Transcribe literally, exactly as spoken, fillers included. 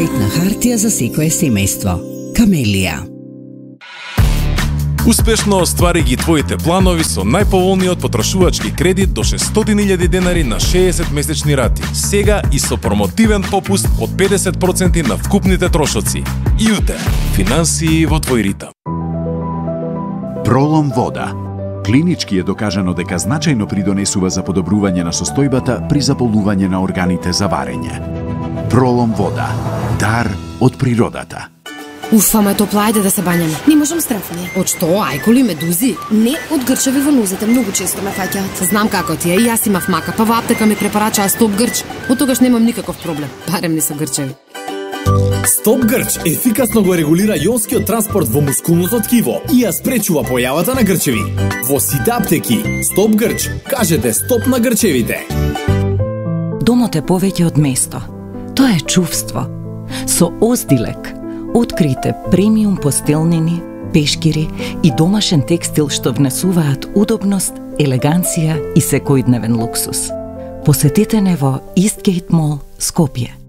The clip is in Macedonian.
кредит на хартија за секое семејство. Камелија. Успешно оствари ги твоите планови со најповолниот потрошувачки кредит до шестстотини илјади денари на шеесет месечни рати. Сега и со промотивен попуст од педесет проценти на вкупните трошоци. ЮТЕ. Финансии во твој ритам. Пролом вода. Клинички е докажано дека значајно придонесува за подобрување на состојбата при заболување на органите за варење. Пролом вода. Дар од природата. Уф, ама е топла, ајде да се бањаме. Не можам страфне. Од што? Ајколи, медузи? Не, од грчеви во нозете, многу често ме фаќаат. Знам како ти е, и јас имав мака, па во аптека ми препарачаа Стоп Грч. Од тогаш немам никаков проблем, барем не со грчеви. Стоп Грч ефикасно го регулира јонскиот транспорт во мускулното ткиво и ја спречува појавата на грчеви. Во сите аптеки, Стоп Грч, кажете стоп на грчевите. Домот е повеќе од место. Тоа е чувство. Со Оздилек открите премиум постелнини, пешкири и домашен текстил што внесуваат удобност, елеганција и секојдневен луксус. Посетете не во Истгейт Мол, Скопје.